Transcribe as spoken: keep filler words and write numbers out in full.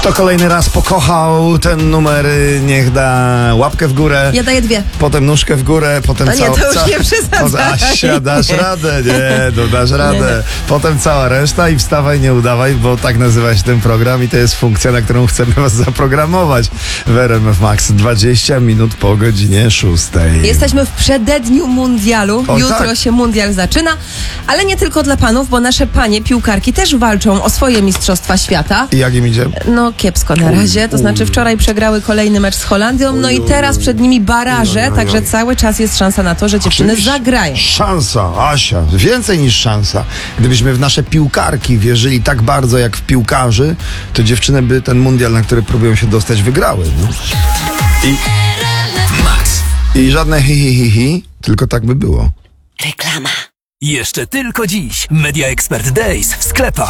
Kto kolejny raz pokochał ten numer, niech da łapkę w górę. Ja daję dwie. Potem nóżkę w górę, potem No nie, cała... to już nie przesadzaj. Asia, dasz radę, nie, no dasz radę. Nie, nie. Potem cała reszta i wstawaj, nie udawaj, bo tak nazywa się ten program i to jest funkcja, na którą chcemy was zaprogramować w R M F Max. dwadzieścia minut po godzinie szóstej. Jesteśmy w przededniu mundialu. O, Jutro tak. się mundial zaczyna, ale nie tylko dla panów, bo nasze panie piłkarki też walczą o swoje mistrzostwa świata. I jak im idzie? No kiepsko na razie, to znaczy wczoraj przegrały kolejny mecz z Holandią, no i teraz przed nimi baraże, także cały czas jest szansa na to, że dziewczyny Oczywiście. zagrają. Szansa, Asia, więcej niż szansa. Gdybyśmy w nasze piłkarki wierzyli tak bardzo jak w piłkarzy, to dziewczyny by ten mundial, na który próbują się dostać, wygrały. No. I, Max. I żadne hi, hi, hi, hi, tylko tak by było. Jeszcze tylko dziś. Media Expert Days w sklepach.